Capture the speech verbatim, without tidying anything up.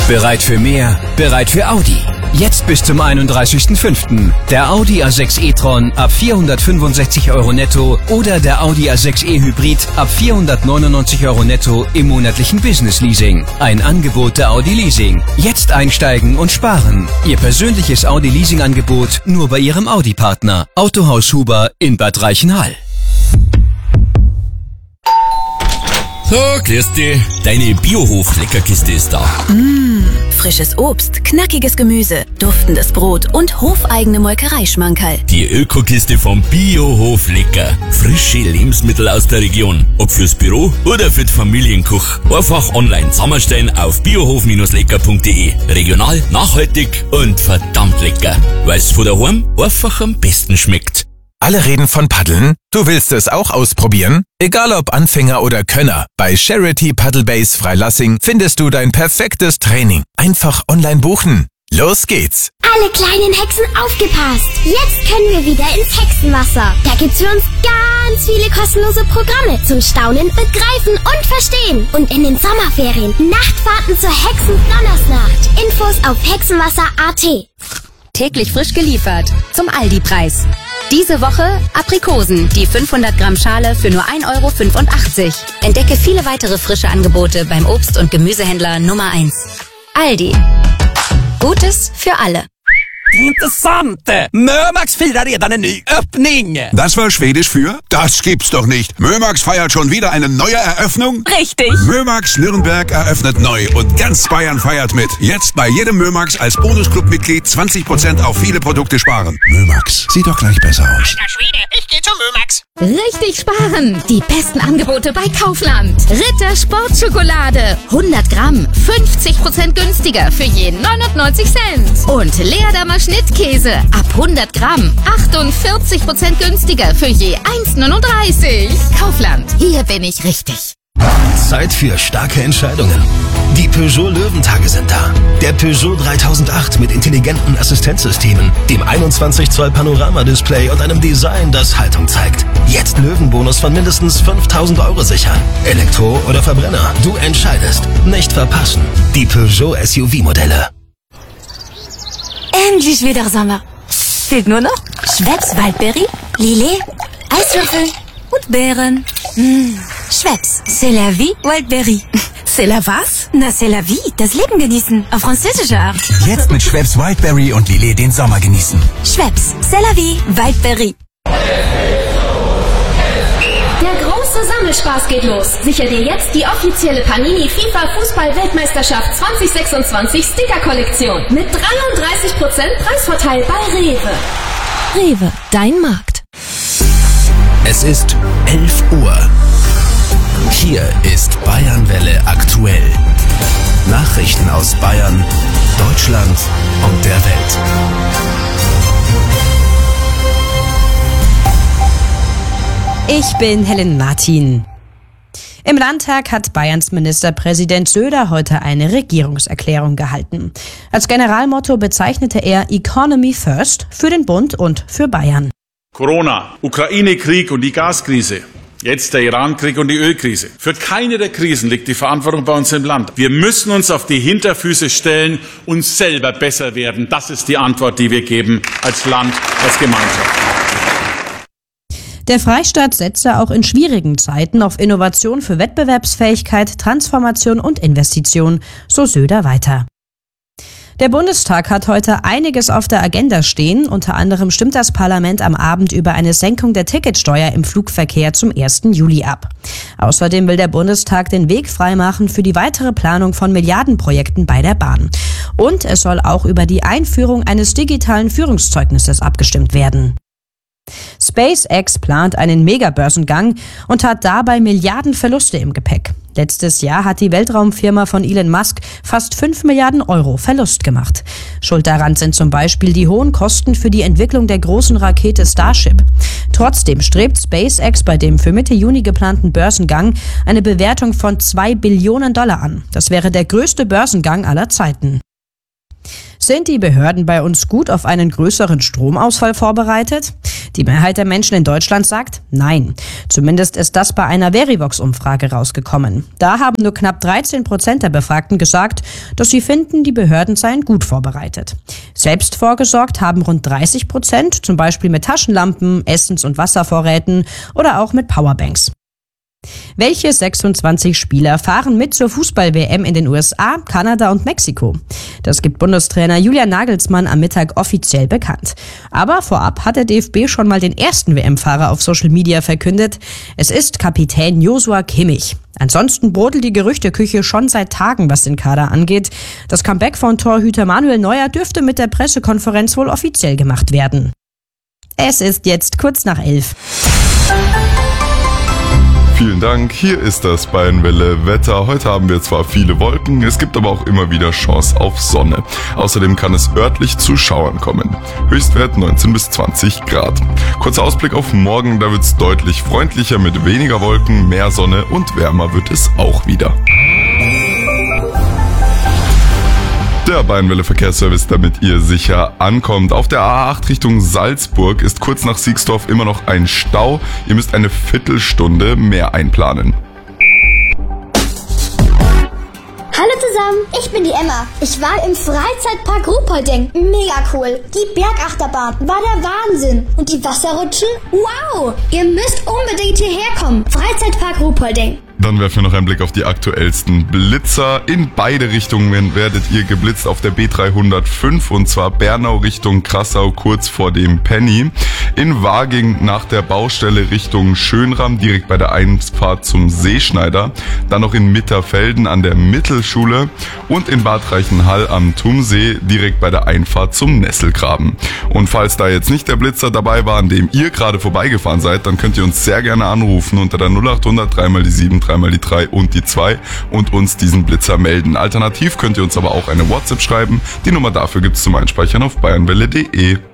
Bereit für mehr? Bereit für Audi. Jetzt bis zum einunddreißigsten fünften Der Audi A sechs e-tron ab vierhundertfünfundsechzig Euro netto oder der Audi A sechs e Hybrid ab vierhundertneunundneunzig Euro netto im monatlichen Business Leasing. Ein Angebot der Audi Leasing. Jetzt einsteigen und sparen. Ihr persönliches Audi Leasing Angebot nur bei Ihrem Audi Partner. Autohaus Huber in Bad Reichenhall. So, grüß dich. Deine Biohof-Leckerkiste ist da. Mmh, frisches Obst, knackiges Gemüse, duftendes Brot und hofeigene Molkereischmankerl. Die Ökokiste vom Biohof Lecker. Frische Lebensmittel aus der Region. Ob fürs Büro oder für die Familienkuch. Einfach online zusammenstellen auf biohof lecker punkt de. Regional, nachhaltig und verdammt lecker. Weil's von daheim einfach am besten schmeckt. Alle reden von Paddeln? Du willst es auch ausprobieren? Egal ob Anfänger oder Könner, bei Charity Paddle Base Freilassing findest du dein perfektes Training. Einfach online buchen. Los geht's! Alle kleinen Hexen aufgepasst! Jetzt können wir wieder ins Hexenwasser. Da gibt's für uns ganz viele kostenlose Programme zum Staunen, Begreifen und Verstehen. Und in den Sommerferien Nachtfahrten zur Hexen-Donnersnacht. Infos auf hexenwasser punkt at. Täglich frisch geliefert. Zum Aldi-Preis. Diese Woche Aprikosen, die fünfhundert Gramm Schale für nur ein Euro fünfundachtzig. Entdecke viele weitere frische Angebote beim Obst- und Gemüsehändler Nummer eins. Aldi. Gutes für alle. Intressant! Mömax firar redan en ny öppning! Das war Schwedisch für? Das gibt's doch nicht! Mömax feiert schon wieder eine neue Eröffnung? Richtig! Mömax Nürnberg eröffnet neu und ganz Bayern feiert mit. Jetzt bei jedem Mömax als Bonusclub-Mitglied zwanzig Prozent auf viele Produkte sparen. Mömax, sieht doch gleich besser aus. Alter Schwede, ich geh zu Mömax. Richtig sparen! Die besten Angebote bei Kaufland. Ritter Sportschokolade. hundert Gramm, fünfzig Prozent günstiger für jeden neunundneunzig Cent. Und Leerdammer Schnittkäse ab hundert Gramm, achtundvierzig Prozent günstiger für je eins neununddreißig. Kaufland, hier bin ich richtig. Zeit für starke Entscheidungen. Die Peugeot Löwentage sind da. Der Peugeot dreitausendacht mit intelligenten Assistenzsystemen, dem einundzwanzig Zoll Panorama-Display und einem Design, das Haltung zeigt. Jetzt Löwenbonus von mindestens fünftausend Euro sichern. Elektro oder Verbrenner, du entscheidest. Nicht verpassen. Die Peugeot S U V-Modelle. Endlich wieder Sommer. Fehlt nur noch Schweppes Waldbeere, Lillet, Eiswürfel und Beeren. Mmh. Schweppes, c'est la vie, Wildberry. C'est la was? Na, c'est la vie, das Leben genießen. Auf französische Art. Jetzt mit Schweppes Wildberry und Lillet den Sommer genießen. Schweppes, c'est la vie, Wildberry. Der große Sammelspaß geht los. Sicher dir jetzt die offizielle Panini FIFA Fußball-Weltmeisterschaft zwanzig sechsundzwanzig Sticker-Kollektion. Mit dreiunddreißig Prozent Preisvorteil bei Rewe. Rewe, dein Markt. Es ist elf Uhr. Hier ist Bayernwelle aktuell. Nachrichten aus Bayern, Deutschland und der Welt. Ich bin Helen Martin. Im Landtag hat Bayerns Ministerpräsident Söder heute eine Regierungserklärung gehalten. Als Generalmotto bezeichnete er Economy First für den Bund und für Bayern. Corona, Ukraine-Krieg und die Gaskrise. Jetzt der Iran-Krieg und die Ölkrise. Für keine der Krisen liegt die Verantwortung bei uns im Land. Wir müssen uns auf die Hinterfüße stellen und selber besser werden. Das ist die Antwort, die wir geben als Land, als Gemeinschaft. Der Freistaat setze auch in schwierigen Zeiten auf Innovation für Wettbewerbsfähigkeit, Transformation und Investition, so Söder weiter. Der Bundestag hat heute einiges auf der Agenda stehen. Unter anderem stimmt das Parlament am Abend über eine Senkung der Ticketsteuer im Flugverkehr zum ersten Juli ab. Außerdem will der Bundestag den Weg freimachen für die weitere Planung von Milliardenprojekten bei der Bahn. Und es soll auch über die Einführung eines digitalen Führungszeugnisses abgestimmt werden. SpaceX plant einen Megabörsengang und hat dabei Milliardenverluste im Gepäck. Letztes Jahr hat die Weltraumfirma von Elon Musk fast fünf Milliarden Euro Verlust gemacht. Schuld daran sind zum Beispiel die hohen Kosten für die Entwicklung der großen Rakete Starship. Trotzdem strebt SpaceX bei dem für Mitte Juni geplanten Börsengang eine Bewertung von zwei Billionen Dollar an. Das wäre der größte Börsengang aller Zeiten. Sind die Behörden bei uns gut auf einen größeren Stromausfall vorbereitet? Die Mehrheit der Menschen in Deutschland sagt nein. Zumindest ist das bei einer Verivox-Umfrage rausgekommen. Da haben nur knapp dreizehn Prozent der Befragten gesagt, dass sie finden, die Behörden seien gut vorbereitet. Selbst vorgesorgt haben rund dreißig Prozent, zum Beispiel mit Taschenlampen, Essens- und Wasservorräten oder auch mit Powerbanks. Welche sechsundzwanzig Spieler fahren mit zur Fußball-W M in den U S A, Kanada und Mexiko? Das gibt Bundestrainer Julian Nagelsmann am Mittag offiziell bekannt. Aber vorab hat der D F B schon mal den ersten W M-Fahrer auf Social Media verkündet. Es ist Kapitän Joshua Kimmich. Ansonsten brodelt die Gerüchteküche schon seit Tagen, was den Kader angeht. Das Comeback von Torhüter Manuel Neuer dürfte mit der Pressekonferenz wohl offiziell gemacht werden. Es ist jetzt kurz nach elf. Vielen Dank, hier ist das Bayernwelle Wetter. Heute haben wir zwar viele Wolken, es gibt aber auch immer wieder Chance auf Sonne. Außerdem kann es örtlich zu Schauern kommen. Höchstwert neunzehn bis zwanzig Grad. Kurzer Ausblick auf morgen, da wird es deutlich freundlicher mit weniger Wolken, mehr Sonne und wärmer wird es auch wieder. Der Bayernwelle Verkehrsservice, damit ihr sicher ankommt. Auf der A acht Richtung Salzburg ist kurz nach Siegsdorf immer noch ein Stau. Ihr müsst eine Viertelstunde mehr einplanen. Hallo zusammen, ich bin die Emma. Ich war im Freizeitpark Ruhpolding. Mega cool. Die Bergachterbahn war der Wahnsinn. Und die Wasserrutschen? Wow! Ihr müsst unbedingt hierher kommen. Freizeitpark Ruhpolding. Dann werfen wir noch einen Blick auf die aktuellsten Blitzer. In beide Richtungen werdet ihr geblitzt auf der B dreihundertfünf und zwar Bernau Richtung Krassau kurz vor dem Penny. In Waging nach der Baustelle Richtung Schönram direkt bei der Einfahrt zum Seeschneider. Dann noch in Mitterfelden an der Mittelschule und in Bad Reichenhall am Tumsee direkt bei der Einfahrt zum Nesselgraben. Und falls da jetzt nicht der Blitzer dabei war, an dem ihr gerade vorbeigefahren seid, dann könnt ihr uns sehr gerne anrufen unter der null acht hundert drei mal die sieben, drei mal die drei und die zwei und uns diesen Blitzer melden. Alternativ könnt ihr uns aber auch eine WhatsApp schreiben. Die Nummer dafür gibt's zum Einspeichern auf bayernwelle punkt de.